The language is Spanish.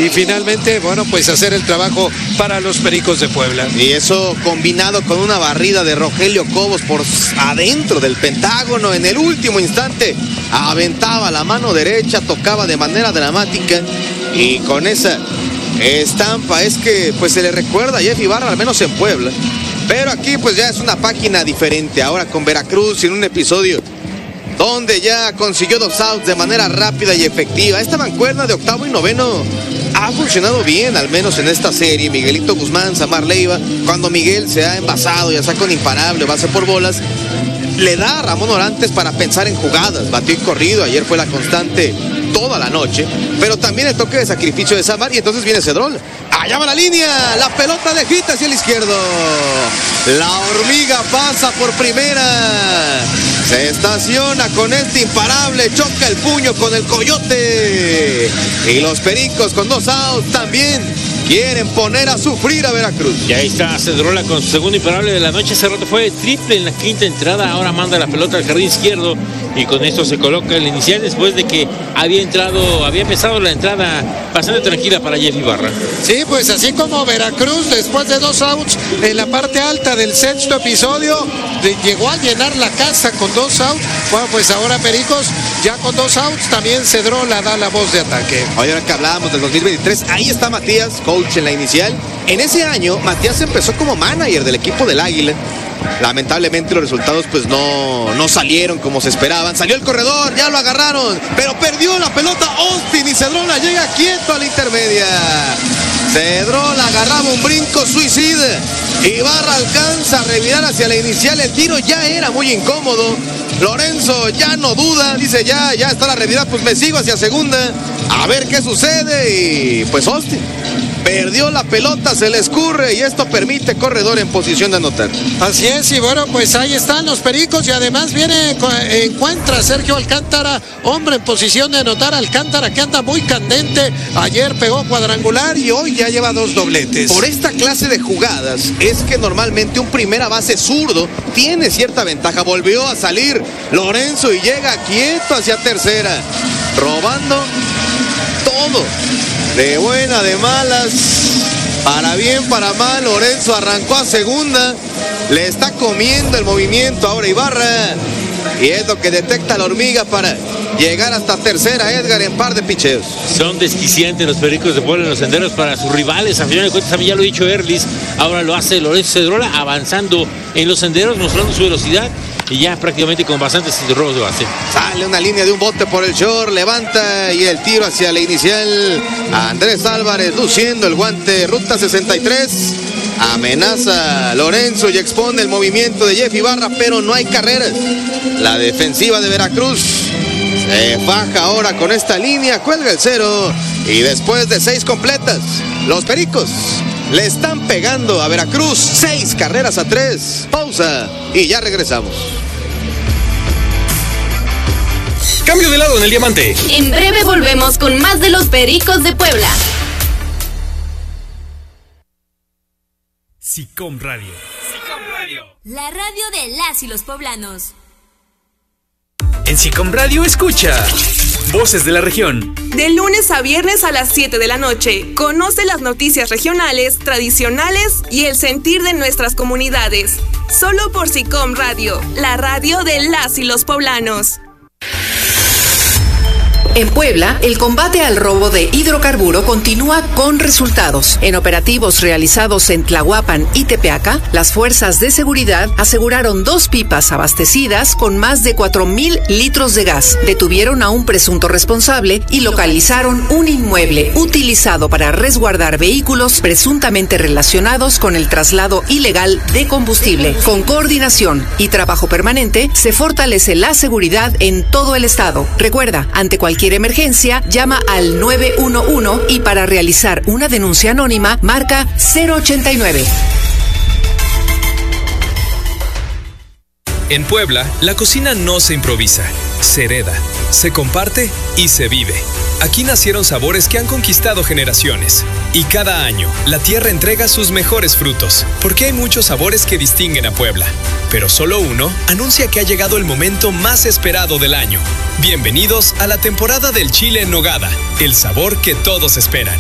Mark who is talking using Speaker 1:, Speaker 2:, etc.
Speaker 1: y finalmente, bueno, pues hacer el trabajo para los Pericos de Puebla.
Speaker 2: Y eso combinado con una barrida de Rogelio Cobos por adentro del Pentágono en el último instante, aventaba la mano derecha, tocaba de manera dramática y con esa estampa es que pues se le recuerda a Jeff Ibarra, al menos en Puebla. Pero aquí pues ya es una página diferente, ahora con Veracruz en un episodio donde ya consiguió 2 outs de manera rápida y efectiva. Esta mancuerna de octavo y noveno ha funcionado bien, al menos en esta serie. Miguelito Guzmán, Samar Leiva, cuando Miguel se ha envasado, ya sea con imparable o base por bolas, le da a Ramón Orantes para pensar en jugadas. Batió y corrido, ayer fue la constante toda la noche, pero también el toque de sacrificio de Samar y entonces viene Cedrol. Allá va la línea, la pelota lejita hacia el izquierdo. La hormiga pasa por primera. Se estaciona con este imparable, choca el puño con el coyote. Y los Pericos con 2 outs también quieren poner a sufrir a Veracruz.
Speaker 3: Y ahí está Cedrola con su segundo imparable de la noche. Hace rato fue triple en la quinta entrada. Ahora manda la pelota al jardín izquierdo. Y con esto se coloca el inicial después de que había empezado la entrada bastante tranquila para Jeff Ibarra.
Speaker 1: Sí, pues así como Veracruz, después de 2 outs en la parte alta del sexto episodio, llegó a llenar la casa con 2 outs. Bueno, pues ahora Pericos, ya con 2 outs, también Cedrola da la voz de ataque.
Speaker 2: Oye, ahora que hablábamos del 2023, ahí está Matías, coach en la inicial. En ese año, Matías empezó como manager del equipo del Águila. Lamentablemente los resultados pues no salieron como se esperaban. Salió el corredor, ya lo agarraron, pero perdió la pelota Austin y Cedrola llega quieto a la intermedia. Cedrola agarraba un brinco suicida. Ibarra alcanza a revirar hacia la inicial. El tiro ya era muy incómodo. Lorenzo ya no duda, dice ya está la revirada, pues me sigo hacia segunda. A ver qué sucede y pues Austin perdió la pelota, se le escurre y esto permite corredor en posición de anotar.
Speaker 1: Así es, y bueno, pues ahí están los Pericos y además encuentra a Sergio Alcántara, hombre en posición de anotar. Alcántara que anda muy candente, ayer pegó cuadrangular y hoy ya lleva 2 dobletes.
Speaker 2: Por esta clase de jugadas es que normalmente un primera base zurdo tiene cierta ventaja. Volvió a salir Lorenzo y llega quieto hacia tercera, robando todo. De buena, de malas, para bien, para mal, Lorenzo arrancó a segunda, le está comiendo el movimiento ahora Ibarra, y es lo que detecta la hormiga para llegar hasta tercera, Edgar, en par de picheos.
Speaker 3: Son desquiciantes los Pericos de Puebla en los senderos para sus rivales. A final de cuentas, ya lo ha dicho Erlis, ahora lo hace Lorenzo Cedrola, avanzando en los senderos, mostrando su velocidad. Y ya prácticamente con bastantes robos de base.
Speaker 2: Sale una línea de un bote por el short, levanta y el tiro hacia la inicial. Andrés Álvarez luciendo el guante, ruta 63. Amenaza Lorenzo y expone el movimiento de Jeff Ibarra, pero no hay carreras. La defensiva de Veracruz se faja ahora con esta línea, cuelga el 0. Y después de 6 completas, los Pericos le están pegando a Veracruz 6 carreras a 3. Pausa y ya regresamos.
Speaker 4: Cambio de lado en el diamante.
Speaker 5: En breve volvemos con más de los Pericos de Puebla.
Speaker 4: SICOM Radio.
Speaker 5: La radio de las y los poblanos.
Speaker 4: En SICOM Radio escucha Voces de la Región.
Speaker 6: De lunes a viernes a las 7 de la noche. Conoce las noticias regionales, tradicionales y el sentir de nuestras comunidades. Solo por SICOM Radio, la radio de las y los poblanos.
Speaker 7: En Puebla, el combate al robo de hidrocarburo continúa con resultados. En operativos realizados en Tlahuapan y Tepeaca, las fuerzas de seguridad aseguraron 2 pipas abastecidas con más de 4,000 litros de gas. Detuvieron a un presunto responsable y localizaron un inmueble utilizado para resguardar vehículos presuntamente relacionados con el traslado ilegal de combustible. Con coordinación y trabajo permanente, se fortalece la seguridad en todo el estado. Recuerda, ante cualquier emergencia, llama al 911 y para realizar una denuncia anónima, marca 089.
Speaker 4: En Puebla, la cocina no se improvisa, se hereda, se comparte y se vive. Aquí nacieron sabores que han conquistado generaciones. Y cada año, la tierra entrega sus mejores frutos, porque hay muchos sabores que distinguen a Puebla. Pero solo uno anuncia que ha llegado el momento más esperado del año. Bienvenidos a la temporada del chile en nogada, el sabor que todos esperan.